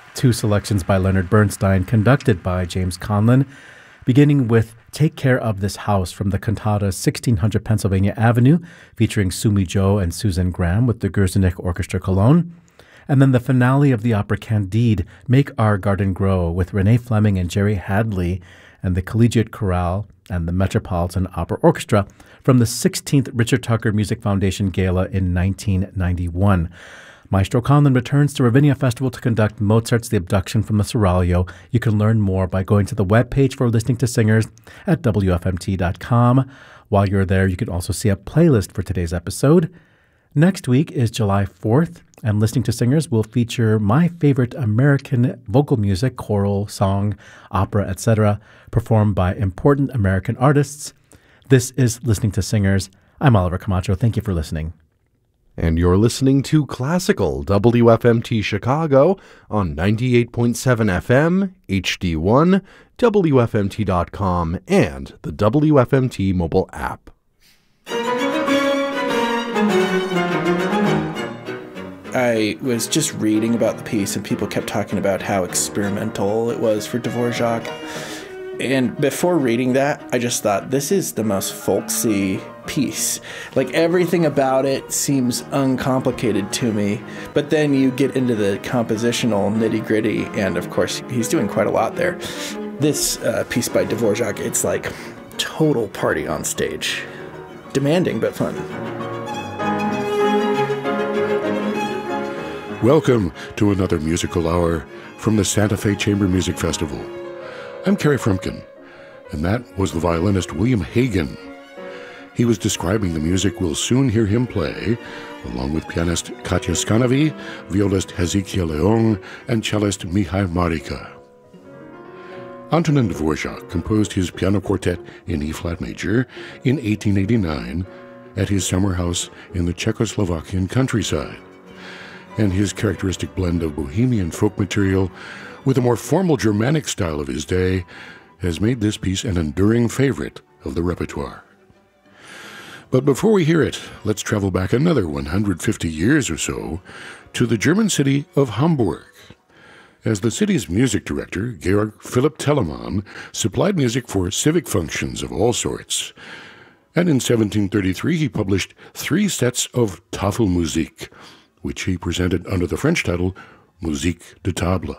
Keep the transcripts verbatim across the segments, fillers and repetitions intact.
two selections by Leonard Bernstein, conducted by James Conlon, beginning with Take Care of This House from the cantata sixteen hundred Pennsylvania Avenue, featuring Sumi Jo and Susan Graham with the Gerzenich Orchestra Cologne. And then the finale of the opera Candide, Make Our Garden Grow, with Renee Fleming and Jerry Hadley and the Collegiate Chorale and the Metropolitan Opera Orchestra from the sixteenth Richard Tucker Music Foundation Gala in nineteen ninety-one. Maestro Conlon returns to Ravinia Festival to conduct Mozart's The Abduction from the Seraglio. You can learn more by going to the webpage for Listening to Singers at W F M T dot com. While you're there, you can also see a playlist for today's episode. Next week is July fourth, and Listening to Singers will feature my favorite American vocal music, choral, song, opera, et cetera, performed by important American artists. This is Listening to Singers. I'm Oliver Camacho. Thank you for listening. And you're listening to Classical W F M T Chicago on ninety-eight point seven F M, H D one, W F M T dot com, and the W F M T mobile app. I was just reading about the piece, and people kept talking about how experimental it was for Dvorak. And before reading that, I just thought, this is the most folksy piece. Like, everything about it seems uncomplicated to me. But then you get into the compositional nitty-gritty, and of course, he's doing quite a lot there. This uh, piece by Dvorak, it's like total party on stage. Demanding, but fun. Welcome to another musical hour from the Santa Fe Chamber Music Festival. I'm Kerry Frumkin, and that was the violinist William Hagen. He was describing the music we'll soon hear him play, along with pianist Katya Skanovi, violist Hezekiah Leong, and cellist Mihai Marika. Antonin Dvorak composed his piano quartet in E-flat major in eighteen eighty-nine at his summer house in the Czechoslovakian countryside. And his characteristic blend of bohemian folk material with a more formal Germanic style of his day has made this piece an enduring favorite of the repertoire. But before we hear it, let's travel back another one hundred fifty years or so to the German city of Hamburg. As the city's music director, Georg Philipp Telemann supplied music for civic functions of all sorts. And in seventeen thirty-three, he published three sets of Tafelmusik, which he presented under the French title Musique de Table.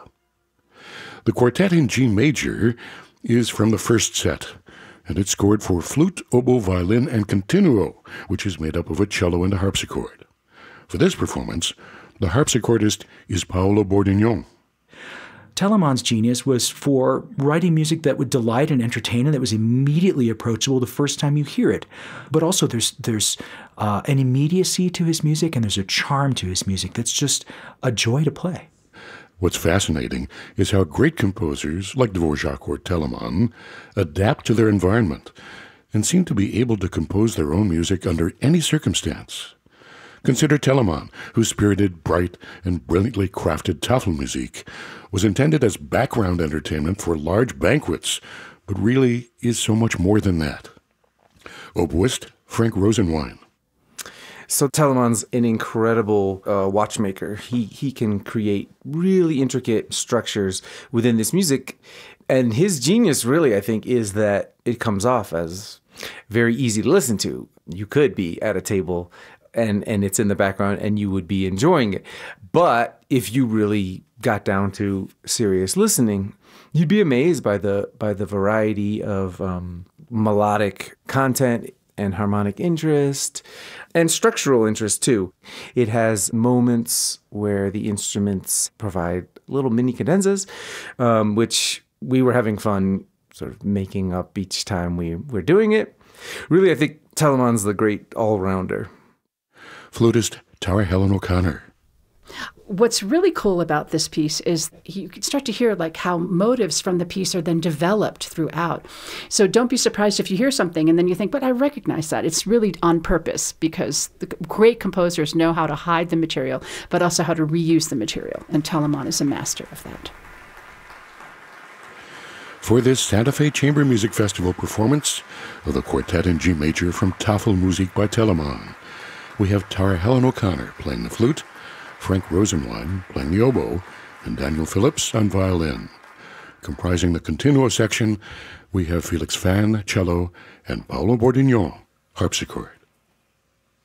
The quartet in G major is from the first set, and it's scored for flute, oboe, violin, and continuo, which is made up of a cello and a harpsichord. For this performance, the harpsichordist is Paolo Bordignon. Telemann's genius was for writing music that would delight and entertain and that was immediately approachable the first time you hear it. But also there's there's uh, an immediacy to his music and there's a charm to his music that's just a joy to play. What's fascinating is how great composers like Dvorak or Telemann adapt to their environment and seem to be able to compose their own music under any circumstance. Consider Telemann, whose spirited, bright, and brilliantly crafted Tafelmusik was intended as background entertainment for large banquets, but really is so much more than that. Oboist Frank Rosenwein. So Telemann's an incredible uh, watchmaker. He he can create really intricate structures within this music, and his genius really, I think, is that it comes off as very easy to listen to. You could be at a table and and it's in the background and you would be enjoying it. But if you really got down to serious listening, you'd be amazed by the by the variety of um, melodic content and harmonic interest and structural interest too. It has moments where the instruments provide little mini cadenzas, um, which we were having fun sort of making up each time we were doing it. Really, I think Telemann's the great all-rounder. Flutist Tara Helen O'Connor. What's really cool about this piece is you can start to hear like how motives from the piece are then developed throughout. So don't be surprised if you hear something and then you think, but I recognize that. It's really on purpose because the great composers know how to hide the material, but also how to reuse the material. And Telemann is a master of that. For this Santa Fe Chamber Music Festival performance of the Quartet in G Major from Tafelmusik by Telemann, we have Tara Helen O'Connor playing the flute, Frank Rosenwein playing the oboe, and Daniel Phillips on violin. Comprising the continuo section, we have Felix Fan, cello, and Paolo Bordignon, harpsichord.